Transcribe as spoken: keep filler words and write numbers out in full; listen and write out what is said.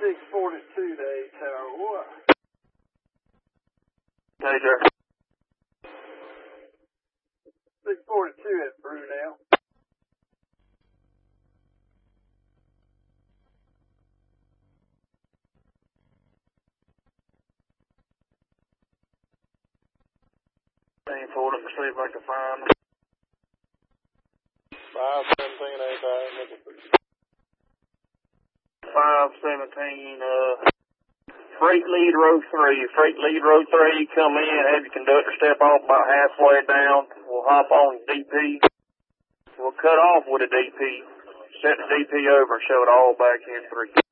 six forty-two to eight Tower one. Major. six forty-two at Brunel. Thing for it to see if I can find them. five seventeen eight Tower, looking for you. five seventeen, uh, Freight Lead Row three. Freight Lead Row three, come in, have your conductor step off about halfway down. We'll hop on D P. We'll cut off with a D P. Set the D P over and show it all back in three.